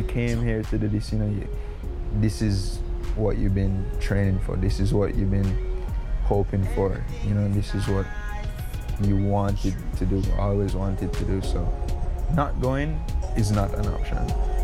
came here to do this, this is what you've been training for. This is what you've been hoping for. This is what you wanted to do, always wanted to do. So not going is not an option.